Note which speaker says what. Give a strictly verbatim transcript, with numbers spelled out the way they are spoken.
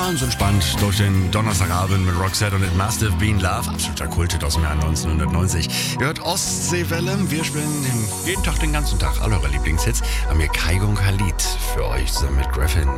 Speaker 1: Ganz entspannt durch den Donnerstagabend mit Roxette und It Must Have Been Love. Absoluter Kulthit aus dem Jahr neunzehnhundertneunzig. Ihr hört Ostseewelle. Wir spielen den, jeden Tag, den ganzen Tag, all eure Lieblingshits. Haben wir Kaigo und Khalid für euch zusammen mit Griffin.